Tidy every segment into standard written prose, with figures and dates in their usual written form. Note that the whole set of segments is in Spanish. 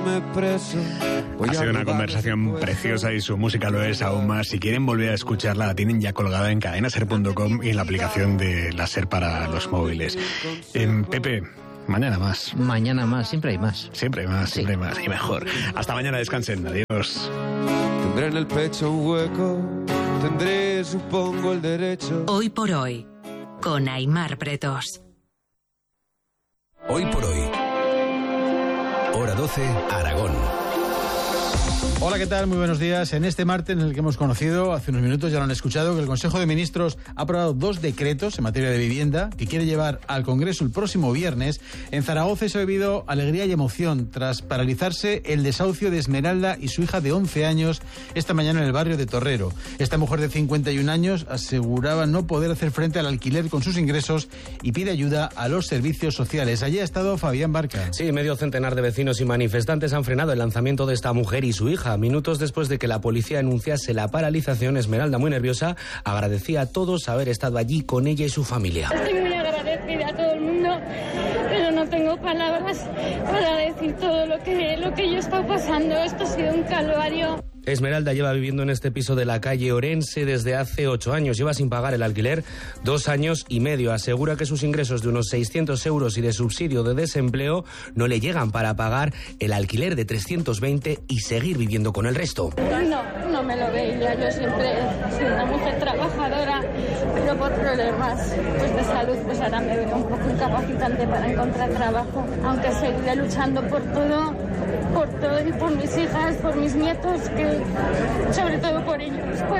meterme preso. Ha sido una conversación preciosa y su música lo es aún más. Si quieren volver a escucharla, la tienen ya colgada en cadenaser.com y en la aplicación de la SER para los móviles. Pepe, mañana más. Mañana más, siempre hay más. Siempre hay más, siempre hay más y mejor. Hasta mañana, descansen, adiós. Tendré en el pecho un hueco, tendré, supongo, el derecho. Hoy por hoy, con Aimar Pretos. Hoy por hoy. Hora 12, Aragón. Hola, ¿qué tal? Muy buenos días. En este martes en el que hemos conocido, hace unos minutos ya lo han escuchado, que el Consejo de Ministros ha aprobado 2 decretos en materia de vivienda que quiere llevar al Congreso el próximo viernes. En Zaragoza se ha vivido alegría y emoción tras paralizarse el desahucio de Esmeralda y su hija de 11 años esta mañana en el barrio de Torrero. Esta mujer de 51 años aseguraba no poder hacer frente al alquiler con sus ingresos y pide ayuda a los servicios sociales. Allí ha estado Fabián Barca. Sí, medio centenar de vecinos y manifestantes han frenado el lanzamiento de esta mujer y su hija. Minutos después de que la policía anunciase la paralización, Esmeralda, muy nerviosa, agradecía a todos haber estado allí con ella y su familia. Estoy muy agradecida a todo el mundo, pero no tengo palabras para decir todo lo que yo he estado pasando. Esto ha sido un calvario. Esmeralda lleva viviendo en este piso de la calle Orense desde hace 8 años. Lleva sin pagar el alquiler 2 años y medio. Asegura que sus ingresos de unos 600 euros y de subsidio de desempleo no le llegan para pagar el alquiler de 320 y seguir viviendo con el resto. No me lo veía. Yo siempre he sido una mujer trabajadora, pero por problemas de salud, ahora me veo un poco incapacitante para encontrar trabajo. Aunque seguiré luchando por todo y por mis hijas, por mis nietos, que sobre todo por ellos.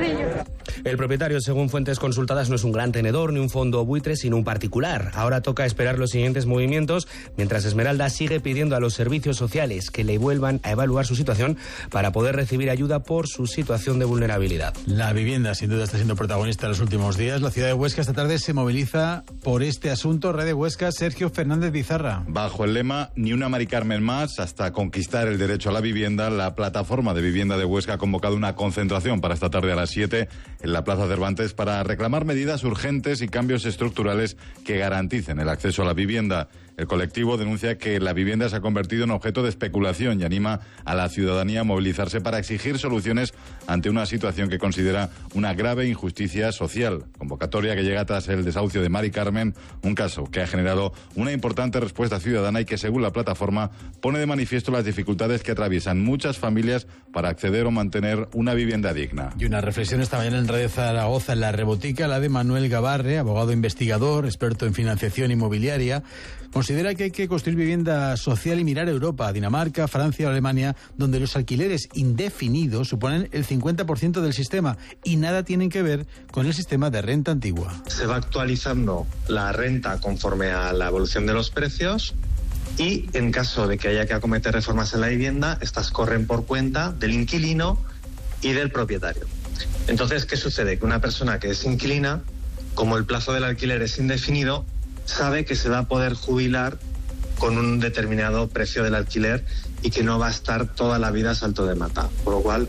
El propietario, según fuentes consultadas, no es un gran tenedor ni un fondo buitre, sino un particular. Ahora toca esperar los siguientes movimientos, mientras Esmeralda sigue pidiendo a los servicios sociales que le vuelvan a evaluar su situación para poder recibir ayuda por su situación de vulnerabilidad. La vivienda, sin duda, está siendo protagonista en los últimos días. La ciudad de Huesca esta tarde se moviliza por este asunto. Red de Huesca, Sergio Fernández Bizarra. Bajo el lema "Ni una Mari Carmen más" hasta conquistar el derecho a la vivienda, la plataforma de vivienda de Huesca ha convocado una concentración para esta tarde a las 7 en la Plaza Cervantes para reclamar medidas urgentes y cambios estructurales que garanticen el acceso a la vivienda. El colectivo denuncia que la vivienda se ha convertido en objeto de especulación y anima a la ciudadanía a movilizarse para exigir soluciones ante una situación que considera una grave injusticia social. Convocatoria que llega tras el desahucio de Mari Carmen, un caso que ha generado una importante respuesta ciudadana y que, según la plataforma, pone de manifiesto las dificultades que atraviesan muchas familias para acceder o mantener una vivienda digna. Y una reflexión esta mañana en Radio Zaragoza en La Rebotica, la de Manuel Gabarre, abogado investigador, experto en financiación inmobiliaria. Considera que hay que construir vivienda social y mirar a Europa, Dinamarca, Francia o Alemania, donde los alquileres indefinidos suponen el 50% del sistema y nada tienen que ver con el sistema de renta antigua. Se va actualizando la renta conforme a la evolución de los precios y en caso de que haya que acometer reformas en la vivienda, estas corren por cuenta del inquilino y del propietario. Entonces, ¿qué sucede? Que una persona que es inquilina, como el plazo del alquiler es indefinido, sabe que se va a poder jubilar con un determinado precio del alquiler y que no va a estar toda la vida a salto de mata. Por lo cual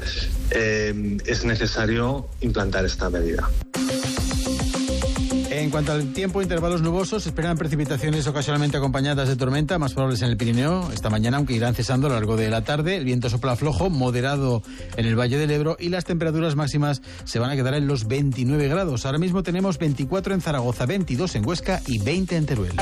es necesario implantar esta medida. En cuanto al tiempo, intervalos nubosos, se esperan precipitaciones ocasionalmente acompañadas de tormenta, más probables en el Pirineo esta mañana, aunque irán cesando a lo largo de la tarde. El viento sopla flojo, moderado en el Valle del Ebro y las temperaturas máximas se van a quedar en los 29 grados. Ahora mismo tenemos 24 en Zaragoza, 22 en Huesca y 20 en Teruel.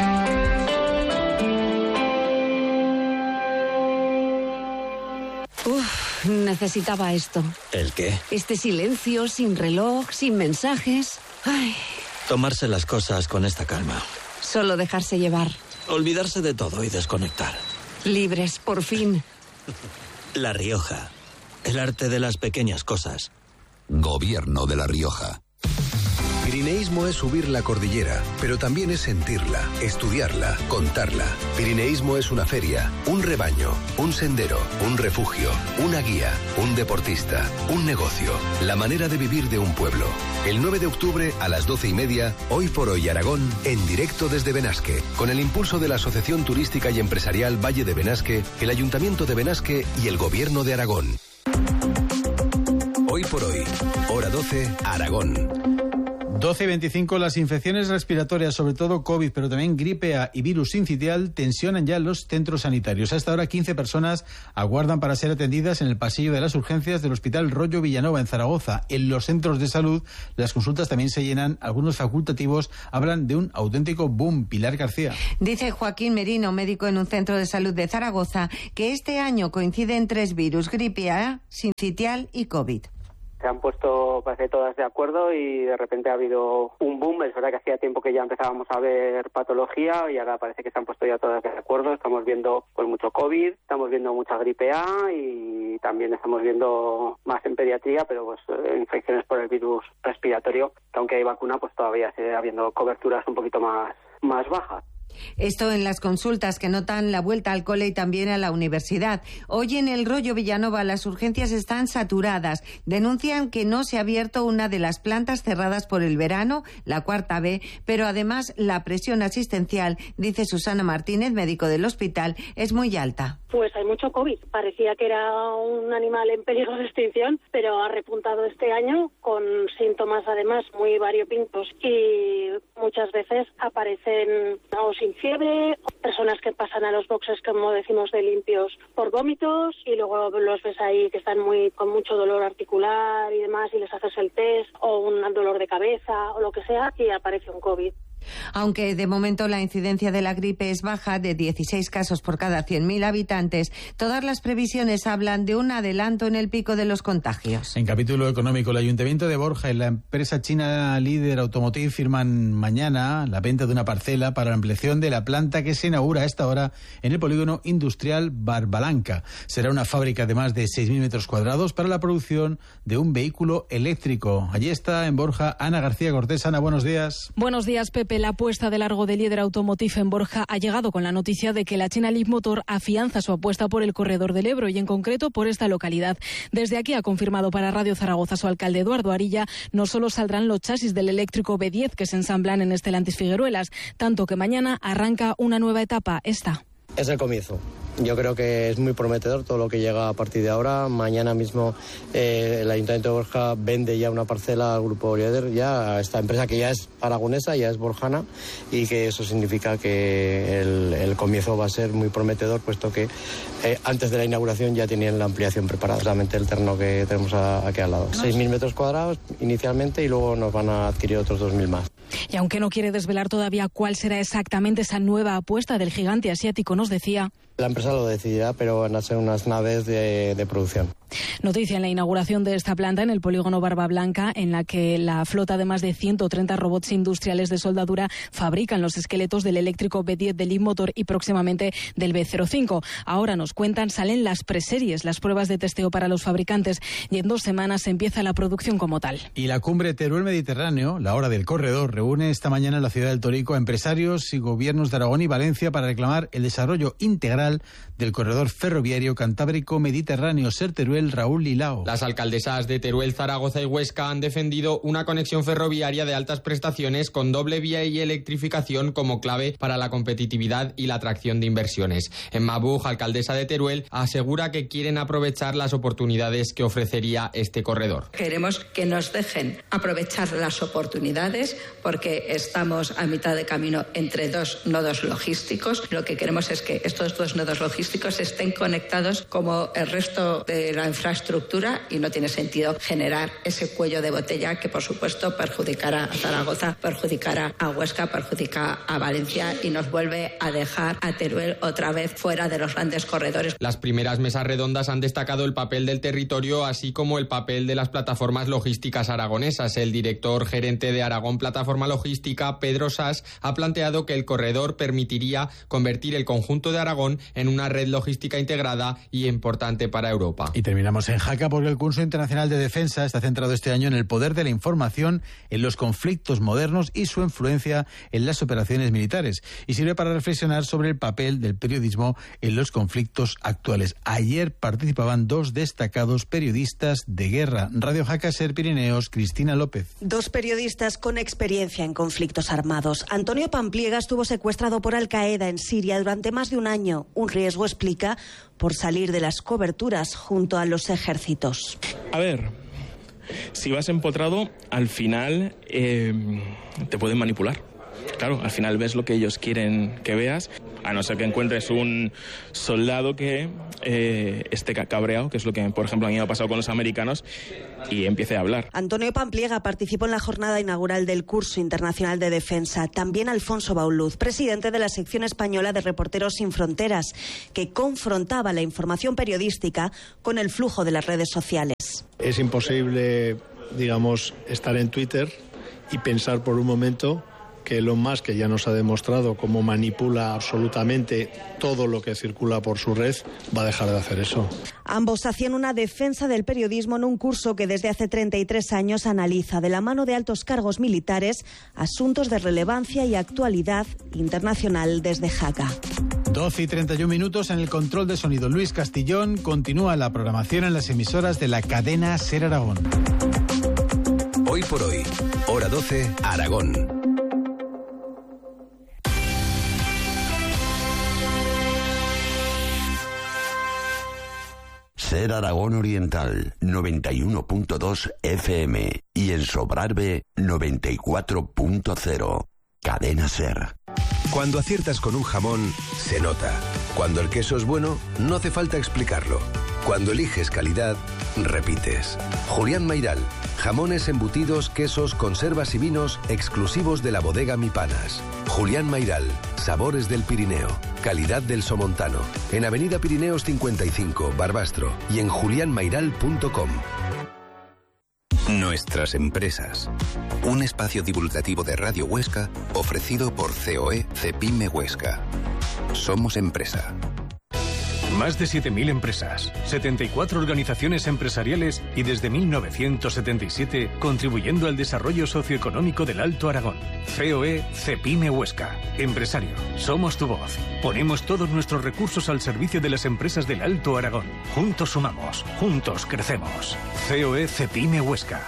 Necesitaba esto. ¿El qué? Este silencio, sin reloj, sin mensajes. Ay. Tomarse las cosas con esta calma. Solo dejarse llevar. Olvidarse de todo y desconectar. Libres, por fin. La Rioja. El arte de las pequeñas cosas. Gobierno de La Rioja. Pirineísmo es subir la cordillera, pero también es sentirla, estudiarla, contarla. Pirineísmo es una feria, un rebaño, un sendero, un refugio, una guía, un deportista, un negocio, la manera de vivir de un pueblo. El 9 de octubre a las 12:30, Hoy por Hoy Aragón, en directo desde Benasque, con el impulso de la Asociación Turística y Empresarial Valle de Benasque, el Ayuntamiento de Benasque y el Gobierno de Aragón. Hoy por Hoy, hora 12, Aragón. 12:25, las infecciones respiratorias, sobre todo COVID, pero también gripe A y virus sincitial, tensionan ya los centros sanitarios. A esta hora, 15 personas aguardan para ser atendidas en el pasillo de las urgencias del Hospital Rollo Villanova en Zaragoza. En los centros de salud, las consultas también se llenan. Algunos facultativos hablan de un auténtico boom. Pilar García. Dice Joaquín Merino, médico en un centro de salud de Zaragoza, que este año coinciden 3 virus: gripe A, sincitial y COVID. Se han puesto, parece, todas de acuerdo y de repente ha habido un boom. Es verdad que hacía tiempo que ya empezábamos a ver patología y ahora parece que se han puesto ya todas de acuerdo. Estamos viendo pues mucho COVID, estamos viendo mucha gripe A y también estamos viendo más en pediatría, pero pues infecciones por el virus respiratorio, que aunque hay vacuna, pues todavía sigue habiendo coberturas un poquito más bajas. Esto en las consultas que notan la vuelta al cole y también a la universidad. Hoy en el Rollo Villanova las urgencias están saturadas. Denuncian que no se ha abierto una de las plantas cerradas por el verano, la cuarta B, pero además la presión asistencial, dice Susana Martínez, médico del hospital, es muy alta. Pues hay mucho COVID. Parecía que era un animal en peligro de extinción, pero ha repuntado este año con síntomas además muy variopintos y muchas veces aparecen sin fiebre, personas que pasan a los boxes, como decimos, de limpios por vómitos y luego los ves ahí que están con mucho dolor articular y demás y les haces el test o un dolor de cabeza o lo que sea y aparece un COVID. Aunque de momento la incidencia de la gripe es baja, de 16 casos por cada 100.000 habitantes, todas las previsiones hablan de un adelanto en el pico de los contagios. En capítulo económico, el Ayuntamiento de Borja y la empresa china líder Automotive firman mañana la venta de una parcela para la ampliación de la planta que se inaugura a esta hora en el polígono industrial Barbalanca. Será una fábrica de más de 6.000 metros cuadrados para la producción de un vehículo eléctrico. Allí está en Borja Ana García Cortés. Ana, buenos días. Buenos días, Pepe. La apuesta de largo de líder Automotive en Borja ha llegado con la noticia de que la China Leapmotor afianza su apuesta por el corredor del Ebro y en concreto por esta localidad. Desde aquí ha confirmado para Radio Zaragoza su alcalde Eduardo Arilla, no solo saldrán los chasis del eléctrico B10 que se ensamblan en Stellantis Figueruelas, tanto que mañana arranca una nueva etapa, esta. Es el comienzo. Yo creo que es muy prometedor todo lo que llega a partir de ahora. Mañana mismo el Ayuntamiento de Borja vende ya una parcela al Grupo Lieder, ya a esta empresa que ya es aragonesa, ya es borjana, y que eso significa que el comienzo va a ser muy prometedor, puesto que antes de la inauguración ya tenían la ampliación preparada, solamente el terreno que tenemos aquí al lado. 6.000 metros cuadrados inicialmente y luego nos van a adquirir otros 2.000 más. Y aunque no quiere desvelar todavía cuál será exactamente esa nueva apuesta del gigante asiático, nos decía: la empresa lo decidirá, pero van a ser unas naves de producción. Noticia en la inauguración de esta planta en el polígono Barba Blanca, en la que la flota de más de 130 robots industriales de soldadura fabrican los esqueletos del eléctrico B10 del Leapmotor y próximamente del B05. Ahora nos cuentan, salen las preseries, las pruebas de testeo para los fabricantes, y en 2 semanas empieza la producción como tal. Y la cumbre Teruel-Mediterráneo, la hora del corredor, reúne esta mañana en la ciudad del Torico a empresarios y gobiernos de Aragón y Valencia para reclamar el desarrollo integral del corredor ferroviario Cantábrico-Mediterráneo. Ser Teruel, Raúl Lilao. Las alcaldesas de Teruel, Zaragoza y Huesca han defendido una conexión ferroviaria de altas prestaciones con doble vía y electrificación como clave para la competitividad y la atracción de inversiones. Emma Buch, alcaldesa de Teruel, asegura que quieren aprovechar las oportunidades que ofrecería este corredor. Queremos que nos dejen aprovechar las oportunidades porque estamos a mitad de camino entre 2 nodos logísticos. Lo que queremos es que estos 2 nodos logísticos estén conectados como el resto de la infraestructura y no tiene sentido generar ese cuello de botella que, por supuesto, perjudicará a Zaragoza, perjudicará a Huesca, perjudica a Valencia y nos vuelve a dejar a Teruel otra vez fuera de los grandes corredores. Las primeras mesas redondas han destacado el papel del territorio, así como el papel de las plataformas logísticas aragonesas. El director gerente de Aragón Plataforma Logística, Pedro Sas, ha planteado que el corredor permitiría convertir el conjunto de Aragón en una red logística integrada y importante para Europa. Y terminamos en Jaca porque el Curso Internacional de Defensa está centrado este año en el poder de la información en los conflictos modernos y su influencia en las operaciones militares, y sirve para reflexionar sobre el papel del periodismo en los conflictos actuales. Ayer participaban 2 destacados periodistas de guerra. Radio Jaca, Ser Pirineos, Cristina López. 2 periodistas con experiencia en conflictos armados. Antonio Pampliega estuvo secuestrado por Al-Qaeda en Siria durante más de un año. Un riesgo, explica, por salir de las coberturas junto a los ejércitos. A ver, Si vas empotrado, al final te pueden manipular. Claro, al final ves lo que ellos quieren que veas, a no ser que encuentres un soldado que esté cabreado, que es lo que, por ejemplo, a mí me ha pasado con los americanos, y empiece a hablar. Antonio Pampliega participó en la jornada inaugural del Curso Internacional de Defensa. También Alfonso Bauluz, presidente de la sección española de Reporteros Sin Fronteras, que confrontaba la información periodística con el flujo de las redes sociales. Es imposible, digamos, estar en Twitter y pensar por un momento que Elon Musk, que ya nos ha demostrado cómo manipula absolutamente todo lo que circula por su red, va a dejar de hacer eso. Ambos hacían una defensa del periodismo en un curso que desde hace 33 años analiza, de la mano de altos cargos militares, asuntos de relevancia y actualidad internacional desde Jaca. 12:31 en el control de sonido. Luis Castillón. Continúa la programación en las emisoras de la cadena SER Aragón. Hoy por hoy, hora 12, Aragón. SER Aragón Oriental 91.2 FM y en Sobrarbe 94.0. Cadena SER. Cuando aciertas con un jamón, se nota. Cuando el queso es bueno, no hace falta explicarlo. Cuando eliges calidad, repites. Julián Mayral. Jamones, embutidos, quesos, conservas y vinos exclusivos de la bodega Mi Panas. Julián Mayral. Sabores del Pirineo. Calidad del Somontano. En Avenida Pirineos 55, Barbastro. Y en julianmayral.com. Nuestras empresas. Un espacio divulgativo de Radio Huesca ofrecido por COE Cepime Huesca. Somos empresa. Más de 7.000 empresas, 74 organizaciones empresariales y desde 1977 contribuyendo al desarrollo socioeconómico del Alto Aragón. COE Cepime Huesca. Empresario, somos tu voz. Ponemos todos nuestros recursos al servicio de las empresas del Alto Aragón. Juntos sumamos, juntos crecemos. COE Cepime Huesca.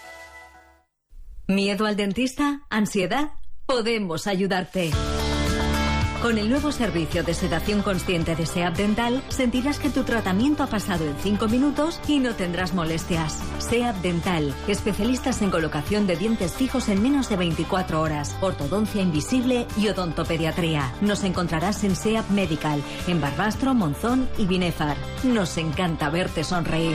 ¿Miedo al dentista? ¿Ansiedad? Podemos ayudarte. Con el nuevo servicio de sedación consciente de SEAP Dental, sentirás que tu tratamiento ha pasado en 5 minutos y no tendrás molestias. SEAP Dental, especialistas en colocación de dientes fijos en menos de 24 horas, ortodoncia invisible y odontopediatría. Nos encontrarás en SEAP Medical, en Barbastro, Monzón y Binefar. Nos encanta verte sonreír.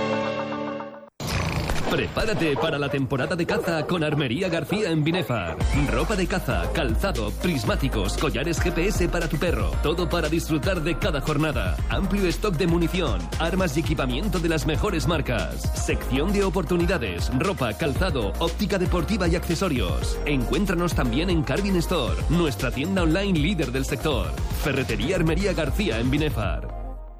Prepárate para la temporada de caza con Armería García en Binefar. Ropa de caza, calzado, prismáticos, collares GPS para tu perro. Todo para disfrutar de cada jornada. Amplio stock de munición, armas y equipamiento de las mejores marcas. Sección de oportunidades, ropa, calzado, óptica deportiva y accesorios. Encuéntranos también en Carvin Store, nuestra tienda online líder del sector. Ferretería Armería García en Binefar.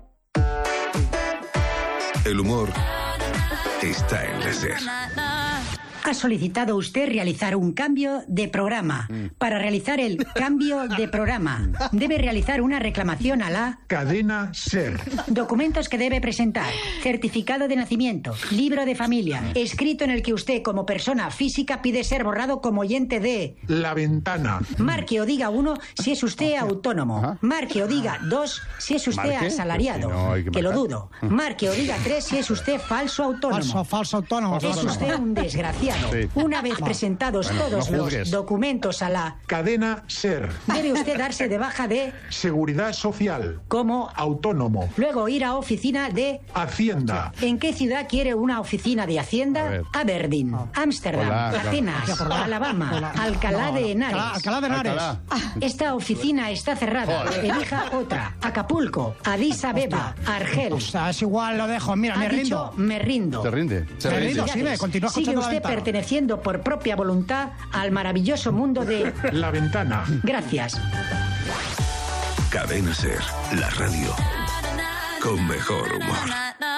El humor está en la SER. Ha solicitado usted realizar un cambio de programa. Para realizar el cambio de programa, debe realizar una reclamación a la cadena SER. Documentos que debe presentar: certificado de nacimiento, libro de familia, escrito en el que usted como persona física pide ser borrado como oyente de La Ventana. Marque o diga 1 si es usted autónomo. Marque o diga 2 si es usted asalariado. Que lo dudo. Marque o diga 3 si es usted falso autónomo. Falso autónomo. Es usted un desgraciado. Sí. Una vez presentados todos los documentos a la cadena SER, debe usted darse de baja de Seguridad Social como autónomo. Luego ir a oficina de Hacienda. ¿En qué ciudad quiere una oficina de Hacienda? Aberdeen, Ámsterdam, Atenas, Alabama, Alcalá de Henares. Alcalá de Henares. Esta oficina está cerrada. Elija otra. Acapulco, Addis Abeba, Argel. O sea, es igual, lo dejo. Mira, me rindo. Me rindo. ¿Te rinde? Me rindo, sí, continúa Sigue escuchando usted La Ventana. perteneciendo por propia voluntad al maravilloso mundo de La Ventana. Gracias. Cadena SER, la radio con mejor humor.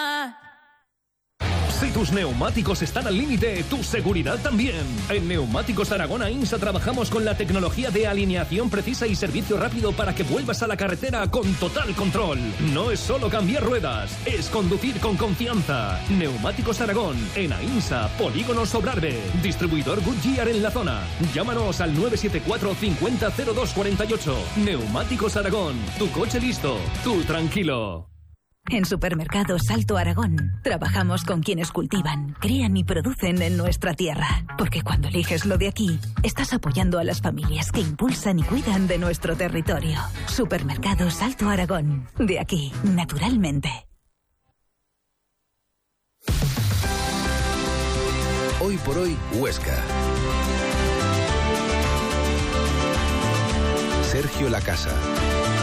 Si tus neumáticos están al límite, tu seguridad también. En Neumáticos Aragón Ainsa trabajamos con la tecnología de alineación precisa y servicio rápido para que vuelvas a la carretera con total control. No es solo cambiar ruedas, es conducir con confianza. Neumáticos Aragón, en Ainsa, Polígono Sobrarbe. Distribuidor Goodyear en la zona. Llámanos al 974 50 02 48. Neumáticos Aragón, tu coche listo, tú tranquilo. En Supermercados Alto Aragón trabajamos con quienes cultivan, crían y producen en nuestra tierra. Porque cuando eliges lo de aquí, estás apoyando a las familias que impulsan y cuidan de nuestro territorio. Supermercados Alto Aragón. De aquí, naturalmente. Hoy por hoy, Huesca. Sergio Lacasa.